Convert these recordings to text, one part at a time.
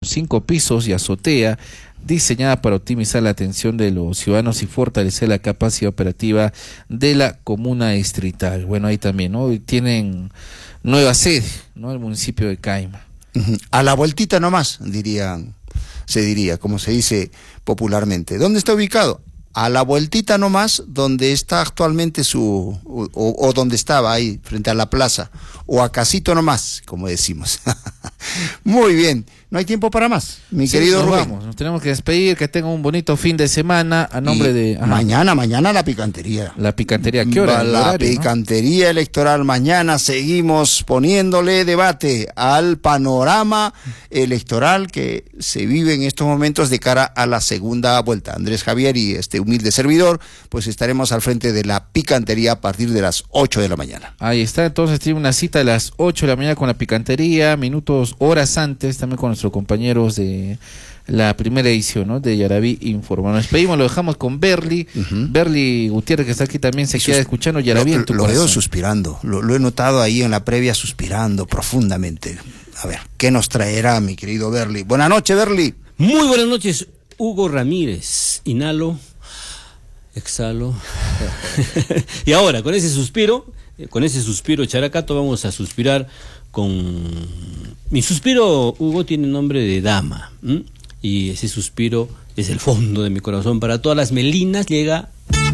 5 pisos y azotea, diseñada para optimizar la atención de los ciudadanos y fortalecer la capacidad operativa de la comuna distrital. Bueno, ahí también, ¿no? Tienen nueva sede, ¿no? El municipio de Caima. A la vueltita nomás, se diría, como se dice popularmente. ¿Dónde está ubicado? A la vueltita nomás, donde está actualmente o donde estaba ahí, frente a la plaza, o a casito nomás, como decimos. Muy bien, no hay tiempo para más, mi querido Rubén. Nos tenemos que despedir, que tengan un bonito fin de semana, a nombre de... Mañana la picantería. La picantería, ¿qué hora? La picantería electoral, mañana seguimos poniéndole debate al panorama electoral que se vive en estos momentos de cara a la segunda vuelta. Andrés Javier y este humilde servidor, pues estaremos al frente de la picantería a partir de las 8 de la mañana. Ahí está, entonces tiene una cita a las 8 de la mañana con la picantería, horas antes, también con nuestros compañeros de la primera edición, ¿no? De Yaraví Informa. Nos despedimos, lo dejamos con Berly. Berly Gutiérrez, que está aquí también, se queda escuchando Yaraví en tu corazón. Lo veo suspirando, lo he notado ahí en la previa, suspirando profundamente. A ver, ¿qué nos traerá, mi querido Berly? Buenas noches, Berly. Muy buenas noches, Hugo Ramírez. Inhalo, exhalo. Y ahora, con ese suspiro characato, vamos a suspirar con... Mi suspiro, Hugo, tiene nombre de dama, ¿m? Y ese suspiro es el fondo de mi corazón. Para todas las melinas llega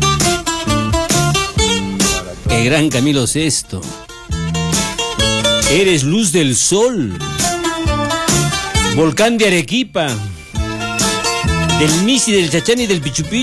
el gran Camilo VI. Eres luz del sol, volcán de Arequipa, del Misi, del Chachán y del Pichupichu.